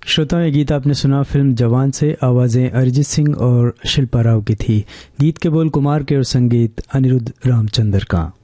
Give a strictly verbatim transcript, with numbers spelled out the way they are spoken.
श्रोताओं, ये गीत आपने सुना फिल्म जवान से। आवाज़ें अरिजीत सिंह और शिल्पा राव की थी। गीत के बोल कुमार के और संगीत अनिरुद्ध रामचंद्र का।